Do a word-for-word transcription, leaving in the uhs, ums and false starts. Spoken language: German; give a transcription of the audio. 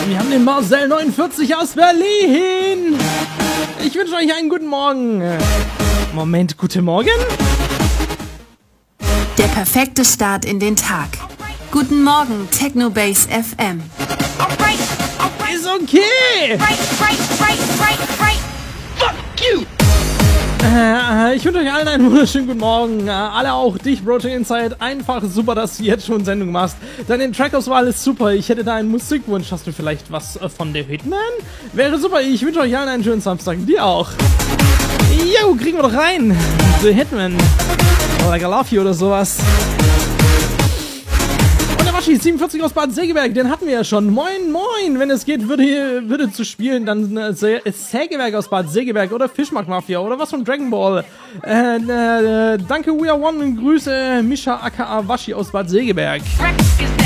Wir haben den Marcel neunundvierzig aus Berlin. Ich wünsche euch einen guten Morgen. Moment, guten Morgen? Der perfekte Start in den Tag. Guten Morgen, Technobase F M. Ist okay. Fuck you. Äh, ich wünsche euch allen einen wunderschönen guten Morgen. Äh, alle auch dich, Project Insight. Einfach super, dass du jetzt schon Sendung machst. Deine Trackauswahl ist super. Ich hätte da einen Musikwunsch. Hast du vielleicht was äh, von der Hitman? Wäre super. Ich wünsche euch allen einen schönen Samstag. Dir auch. Jo, kriegen wir doch rein. The Hitman. Oder Like I Love You oder sowas. Und der Waschi siebenundvierzig aus Bad Segeberg, den hatten wir ja schon. Moin, moin. Wenn es geht, würde, würde zu spielen, dann äh, Sägewerk aus Bad Segeberg oder Fischmarkt Mafia oder was von Dragon Ball. Äh, äh, danke, We Are One und Grüße Mischa aka Waschi aus Bad Segeberg.